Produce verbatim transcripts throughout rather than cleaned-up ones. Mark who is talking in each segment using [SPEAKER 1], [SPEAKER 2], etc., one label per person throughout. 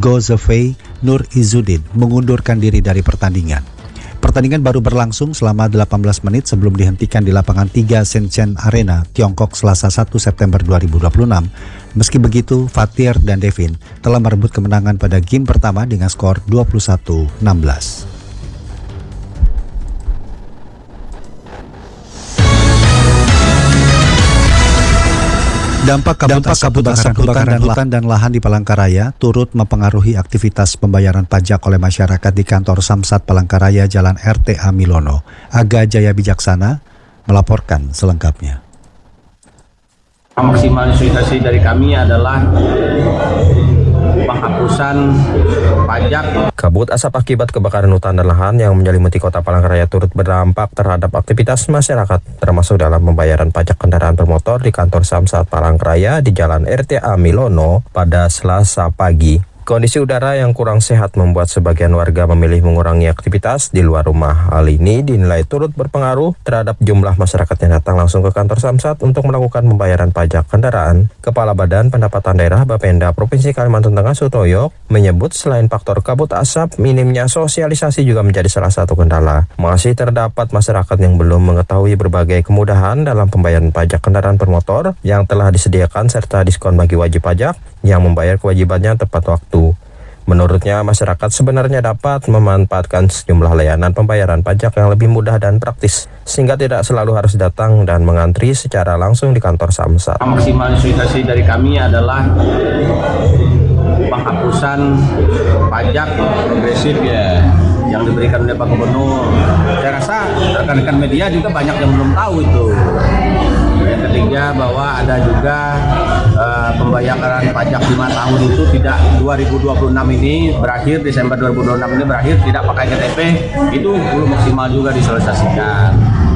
[SPEAKER 1] Gozefei Nur Izzuddin mengundurkan diri dari pertandingan. Pertandingan baru berlangsung selama delapan belas menit sebelum dihentikan di lapangan tiga Shenzhen Arena, Tiongkok Selasa satu September dua ribu dua puluh enam. Meski begitu, Fatir dan Devin telah merebut kemenangan pada game pertama dengan skor dua puluh satu enam belas. Dampak kabut Dampak asap, kabut asap kebakaran, kebakaran hutan dan lahan di Palangkaraya turut mempengaruhi aktivitas pembayaran pajak oleh masyarakat di kantor Samsat Palangkaraya Jalan R T A Milono. Aga Jaya Bijaksana melaporkan selengkapnya.
[SPEAKER 2] Maksimalisasi dari kami adalah penghapusan pajak.
[SPEAKER 3] Kabut asap akibat kebakaran hutan dan lahan yang menyelimuti kota Palangkaraya turut berdampak terhadap aktivitas masyarakat, termasuk dalam pembayaran pajak kendaraan bermotor di kantor Samsat Palangkaraya di Jalan R T A Milono pada Selasa pagi. Kondisi udara yang kurang sehat membuat sebagian warga memilih mengurangi aktivitas di luar rumah. Hal ini dinilai turut berpengaruh terhadap jumlah masyarakat yang datang langsung ke kantor Samsat untuk melakukan pembayaran pajak kendaraan. Kepala Badan Pendapatan Daerah Bapenda Provinsi Kalimantan Tengah Sutoyo menyebut selain faktor kabut asap, minimnya sosialisasi juga menjadi salah satu kendala. Masih terdapat masyarakat yang belum mengetahui berbagai kemudahan dalam pembayaran pajak kendaraan bermotor yang telah disediakan serta diskon bagi wajib pajak yang membayar kewajibannya tepat waktu. Menurutnya, masyarakat sebenarnya dapat memanfaatkan sejumlah layanan pembayaran pajak yang lebih mudah dan praktis, sehingga tidak selalu harus datang dan mengantri secara langsung di kantor Samsat.
[SPEAKER 2] Maksimalisasi dari kami adalah penghapusan pajak progresif ya yang diberikan oleh Pak Gubernur. Saya rasa rekan-rekan media juga banyak yang belum tahu itu. Yang ketiga, bahwa ada juga uh, pembayaran pajak lima tahun itu tidak dua ribu dua puluh enam ini berakhir, Desember dua ribu dua puluh enam ini berakhir tidak pakai K T P, itu belum maksimal juga disosialisasikan.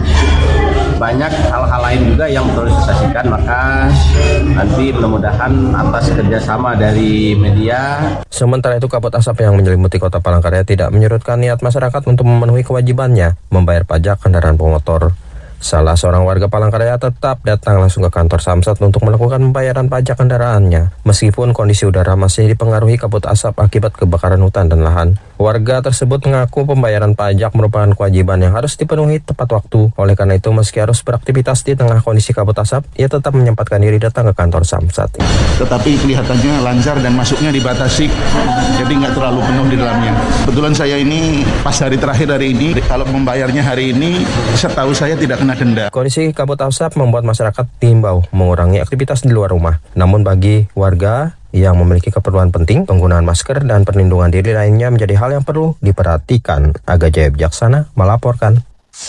[SPEAKER 2] Banyak hal-hal lain juga yang perlu disosialisasikan, maka nanti mudah-mudahan atas kerjasama dari media.
[SPEAKER 3] Sementara itu, kabut asap yang menyelimuti kota Palangkaraya tidak menyurutkan niat masyarakat untuk memenuhi kewajibannya membayar pajak kendaraan bermotor. Salah seorang warga Palangkaraya tetap datang langsung ke kantor Samsat untuk melakukan pembayaran pajak kendaraannya. Meskipun kondisi udara masih dipengaruhi kabut asap akibat kebakaran hutan dan lahan, warga tersebut mengaku pembayaran pajak merupakan kewajiban yang harus dipenuhi tepat waktu. Oleh karena itu, meski harus beraktivitas di tengah kondisi kabut asap, ia tetap menyempatkan diri datang ke kantor Samsat.
[SPEAKER 4] Tetapi kelihatannya lancar dan masuknya dibatasi, jadi nggak terlalu penuh di dalamnya. Kebetulan saya ini pas hari terakhir hari ini, kalau membayarnya hari ini, setahu saya tidak kena denda.
[SPEAKER 3] Kondisi kabut asap membuat masyarakat diimbau mengurangi aktivitas di luar rumah. Namun bagi warga yang memiliki keperluan penting, penggunaan masker dan perlindungan diri lainnya menjadi hal yang perlu diperhatikan. Aga Jaya Bijaksana melaporkan.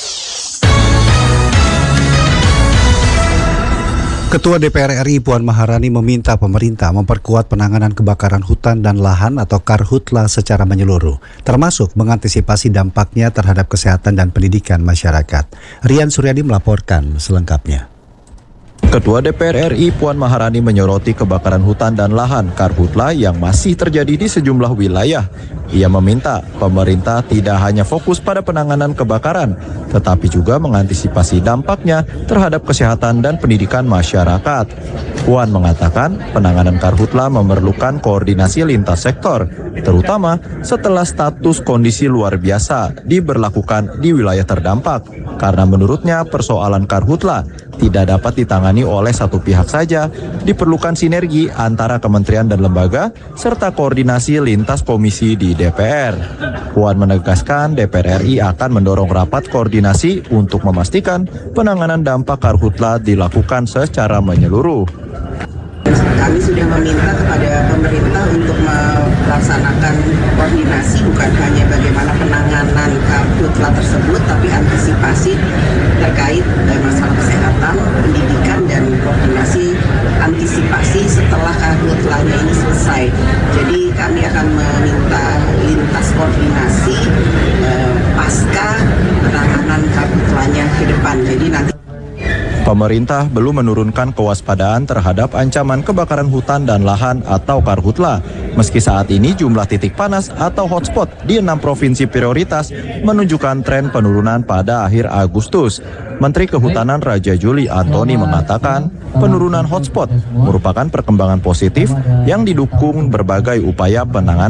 [SPEAKER 1] Ketua D P R R I Puan Maharani meminta pemerintah memperkuat penanganan kebakaran hutan dan lahan atau Karhutla secara menyeluruh, termasuk mengantisipasi dampaknya terhadap kesehatan dan pendidikan masyarakat. Rian Suryadi melaporkan selengkapnya.
[SPEAKER 5] Ketua D P R R I Puan Maharani menyoroti kebakaran hutan dan lahan Karhutla yang masih terjadi di sejumlah wilayah. Ia meminta pemerintah tidak hanya fokus pada penanganan kebakaran, tetapi juga mengantisipasi dampaknya terhadap kesehatan dan pendidikan masyarakat. Puan mengatakan penanganan Karhutla memerlukan koordinasi lintas sektor, terutama setelah status kondisi luar biasa diberlakukan di wilayah terdampak. Karena menurutnya persoalan Karhutla tidak dapat ditangani oleh satu pihak saja, diperlukan sinergi antara kementerian dan lembaga, serta koordinasi lintas komisi di D P R. Puan menegaskan D P R R I akan mendorong rapat koordinasi untuk memastikan penanganan dampak Karhutla dilakukan secara menyeluruh.
[SPEAKER 6] Kami sudah meminta kepada pemerintah untuk melaksanakan koordinasi bukan hanya bagaimana penanganan Karhutla tersebut, tapi antisipasi terkait masalah kesehatan, pendidikan, dan koordinasi antisipasi setelah Karhutlanya ini selesai. Jadi kami akan meminta lintas koordinasi eh, pasca penanganan Karhutlanya ke depan. Jadi nanti
[SPEAKER 5] Pemerintah belum menurunkan kewaspadaan terhadap ancaman kebakaran hutan dan lahan atau Karhutla. Meski saat ini jumlah titik panas atau hotspot di enam provinsi prioritas menunjukkan tren penurunan pada akhir Agustus. Menteri Kehutanan Raja Juli Antoni mengatakan penurunan hotspot merupakan perkembangan positif yang didukung berbagai upaya penanganan